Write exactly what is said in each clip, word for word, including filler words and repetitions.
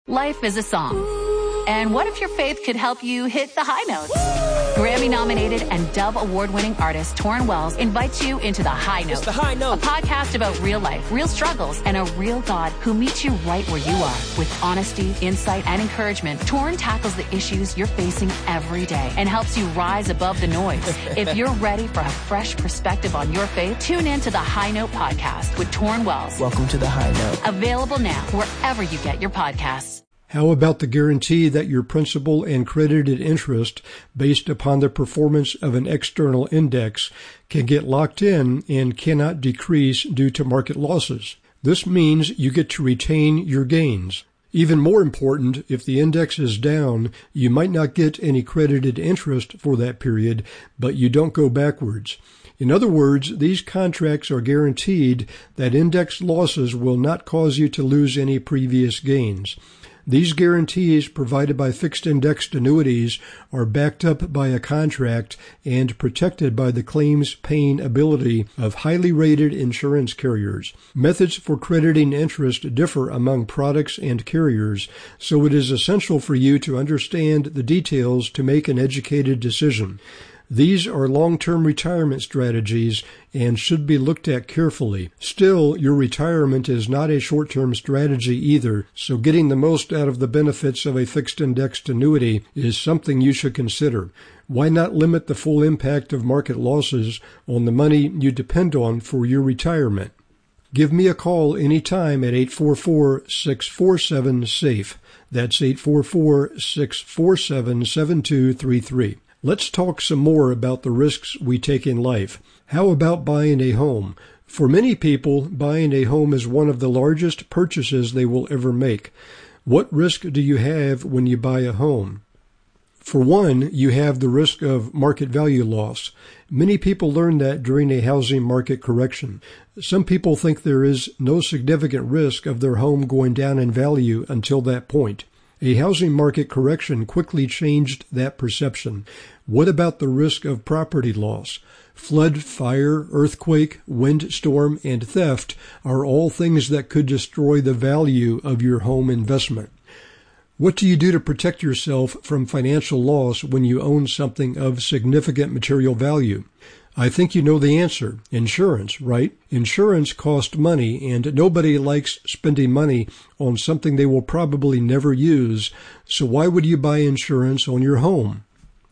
Life is a song. And what if your faith could help you hit the high notes? Grammy-nominated and Dove Award-winning artist Torrin Wells invites you into The High Note. It's The High Note. A podcast about real life, real struggles, and a real God who meets you right where you are. With honesty, insight, and encouragement, Torrin tackles the issues you're facing every day and helps you rise above the noise. If you're ready for a fresh perspective on your faith, tune in to The High Note podcast with Torrin Wells. Welcome to The High Note. Available now wherever you get your podcasts. How about the guarantee that your principal and credited interest, based upon the performance of an external index, can get locked in and cannot decrease due to market losses? This means you get to retain your gains. Even more important, if the index is down, you might not get any credited interest for that period, but you don't go backwards. In other words, these contracts are guaranteed that index losses will not cause you to lose any previous gains. These guarantees provided by fixed-indexed annuities are backed up by a contract and protected by the claims-paying ability of highly rated insurance carriers. Methods for crediting interest differ among products and carriers, so it is essential for you to understand the details to make an educated decision. These are long-term retirement strategies and should be looked at carefully. Still, your retirement is not a short-term strategy either, so getting the most out of the benefits of a fixed-indexed annuity is something you should consider. Why not limit the full impact of market losses on the money you depend on for your retirement? Give me a call anytime at eight four four, six four seven, SAFE. That's eight four four, six four seven, seven two three three. Let's talk some more about the risks we take in life. How about buying a home? For many people, buying a home is one of the largest purchases they will ever make. What risk do you have when you buy a home? For one, you have the risk of market value loss. Many people learn that during a housing market correction. Some people think there is no significant risk of their home going down in value until that point. A housing market correction quickly changed that perception. What about the risk of property loss? Flood, fire, earthquake, windstorm, and theft are all things that could destroy the value of your home investment. What do you do to protect yourself from financial loss when you own something of significant material value? I think you know the answer. Insurance, right? Insurance costs money, and nobody likes spending money on something they will probably never use, so why would you buy insurance on your home?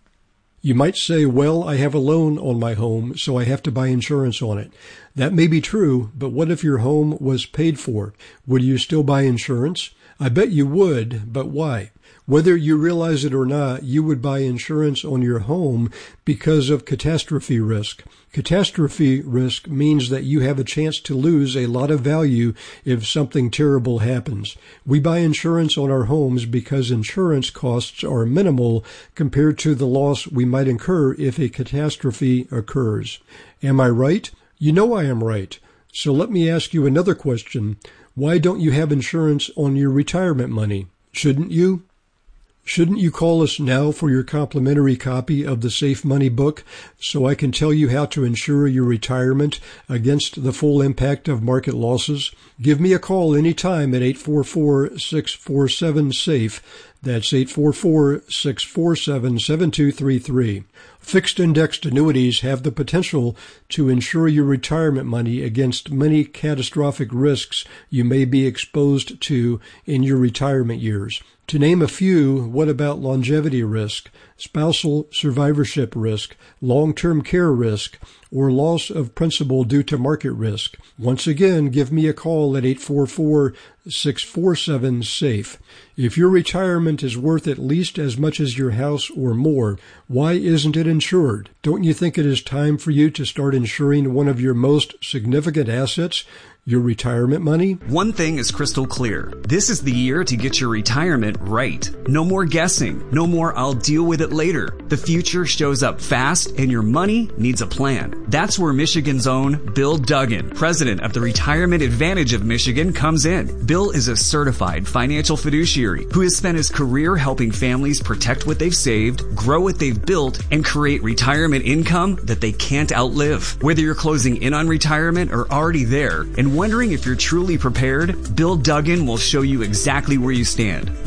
You might say, well, I have a loan on my home, so I have to buy insurance on it. That may be true, but what if your home was paid for? Would you still buy insurance? I bet you would, but why? Whether you realize it or not, you would buy insurance on your home because of catastrophe risk. Catastrophe risk means that you have a chance to lose a lot of value if something terrible happens. We buy insurance on our homes because insurance costs are minimal compared to the loss we might incur if a catastrophe occurs. Am I right? You know I am right. So let me ask you another question. Why don't you have insurance on your retirement money? Shouldn't you? Shouldn't you call us now for your complimentary copy of the Safe Money book so I can tell you how to insure your retirement against the full impact of market losses? Give me a call anytime at eight four four, six four seven, SAFE. That's eight four four, six four seven, seven two three three. Fixed-indexed annuities have the potential to insure your retirement money against many catastrophic risks you may be exposed to in your retirement years. To name a few, what about longevity risk, spousal survivorship risk, long-term care risk, or loss of principal due to market risk? Once again, give me a call at eight four four, six four seven, SAFE. If your retirement is worth at least as much as your house or more, why isn't it insured? Don't you think it is time for you to start insuring one of your most significant assets, your retirement money? One thing is crystal clear. This is the year to get your retirement right. No more guessing. No more I'll deal with it later. The future shows up fast and your money needs a plan. That's where Michigan's own Bill Duggan, president of the Retirement Advantage of Michigan, comes in. Bill is a certified financial fiduciary who has spent his career helping families protect what they've saved, grow what they've built, and create retirement income that they can't outlive. Whether you're closing in on retirement or already there and wondering if you're truly prepared, Bill Duggan will show you exactly where you stand.